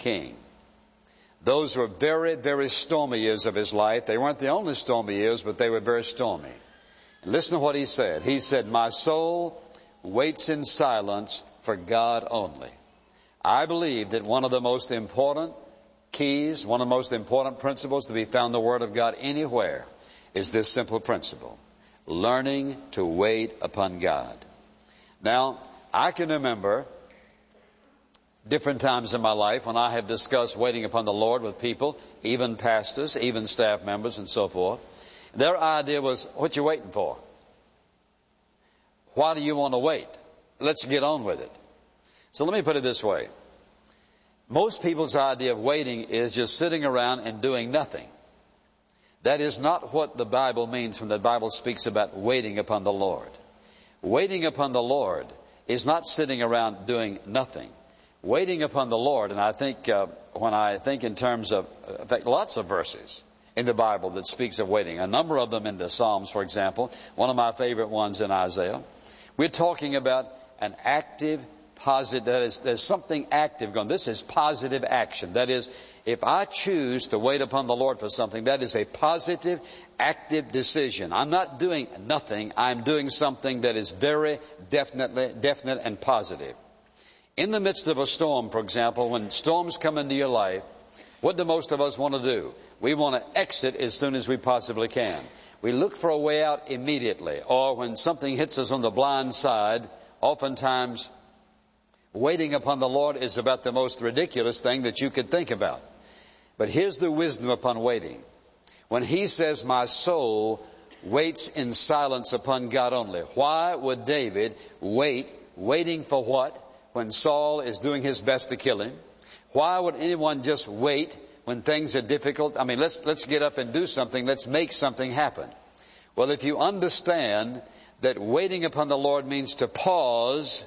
king. Those were very, very stormy years of his life. They weren't the only stormy years, but they were very stormy. And listen to what he said. He said, "My soul waits in silence for God only." I believe that one of the most important keys, one of the most important principles to be found in the Word of God anywhere is this simple principle: learning to wait upon God. Now, I can remember different times in my life when I have discussed waiting upon the Lord with people, even pastors, even staff members, and so forth. Their idea was, "What you waiting for? Why do you want to wait? Let's get on with it." So let me put it this way. Most people's idea of waiting is just sitting around and doing nothing. That is not what the Bible means when the Bible speaks about waiting upon the Lord. Waiting upon the Lord is not sitting around doing nothing. Waiting upon the Lord, and I think when I think in terms of, in fact, lots of verses in the Bible that speaks of waiting, a number of them in the Psalms, for example, one of my favorite ones in Isaiah. We're talking about an active, positive, that is, there's something active going. This is positive action. That is, if I choose to wait upon the Lord for something, that is a positive, active decision. I'm not doing nothing. I'm doing something that is very definite and positive. In the midst of a storm, for example, when storms come into your life, what do most of us want to do? We want to exit as soon as we possibly can. We look for a way out immediately. Or when something hits us on the blind side, oftentimes waiting upon the Lord is about the most ridiculous thing that you could think about. But here's the wisdom upon waiting. When he says, "My soul waits in silence upon God only." Why would David wait? Waiting for what? When Saul is doing his best to kill him? Why would anyone just wait when things are difficult? I mean, let's get up and do something. Let's make something happen. Well, if you understand that waiting upon the Lord means to pause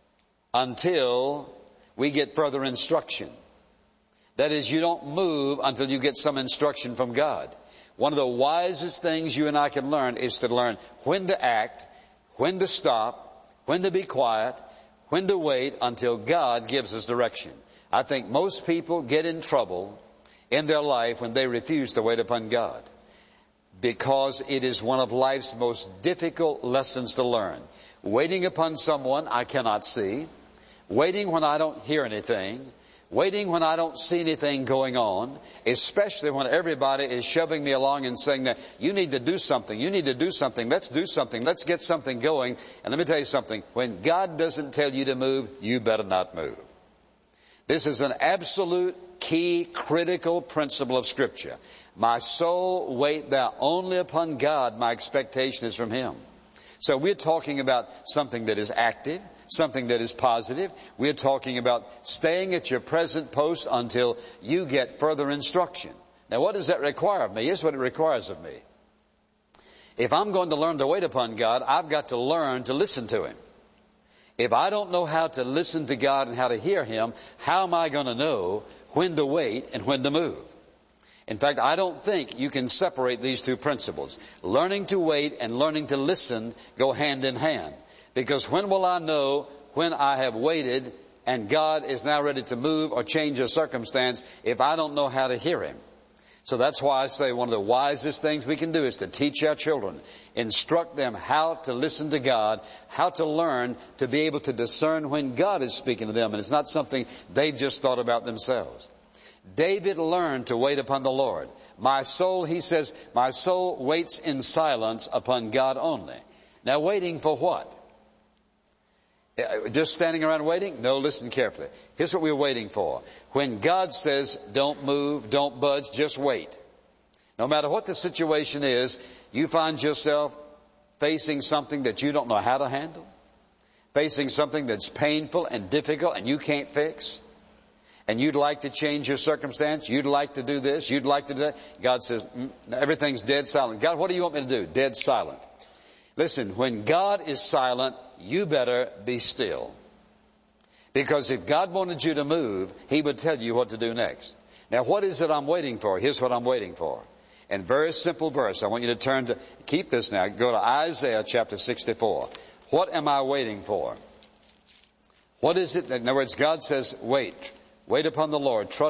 until we get further instruction. That is, you don't move until you get some instruction from God. One of the wisest things you and I can learn is to learn when to act, when to stop, when to be quiet, when to wait until God gives us direction. I think most people get in trouble in their life when they refuse to wait upon God, because it is one of life's most difficult lessons to learn. Waiting upon someone I cannot see, waiting when I don't hear anything, waiting when I don't see anything going on, especially when everybody is shoving me along and saying that you need to do something, you need to do something, let's do something, let's get something going. And let me tell you something, when God doesn't tell you to move, you better not move. This is an absolute key, critical principle of Scripture. My soul, wait thou only upon God, my expectation is from Him. So we're talking about something that is active, something that is positive. We're talking about staying at your present post until you get further instruction. Now, what does that require of me? Here's what it requires of me. If I'm going to learn to wait upon God, I've got to learn to listen to Him. If I don't know how to listen to God and how to hear Him, how am I going to know when to wait and when to move? In fact, I don't think you can separate these two principles. Learning to wait and learning to listen go hand in hand. Because when will I know when I have waited and God is now ready to move or change a circumstance if I don't know how to hear Him? So that's why I say one of the wisest things we can do is to teach our children, instruct them how to listen to God, how to learn to be able to discern when God is speaking to them. And it's not something they've just thought about themselves. David learned to wait upon the Lord. My soul, he says, my soul waits in silence upon God only. Now, waiting for what? Just standing around waiting? No, listen carefully. Here's what we're waiting for. When God says, don't move, don't budge, just wait. No matter what the situation is, you find yourself facing something that you don't know how to handle, facing something that's painful and difficult and you can't fix, and you'd like to change your circumstance, you'd like to do this, you'd like to do that. God says, everything's dead silent. God, what do you want me to do? Dead silent. Listen, when God is silent, you better be still. Because if God wanted you to move, He would tell you what to do next. Now, what is it I'm waiting for? Here's what I'm waiting for. In very simple verse, I want you to turn to, keep this now, go to Isaiah chapter 64. What am I waiting for? What is it? In other words, God says, wait. Wait upon the Lord. Trust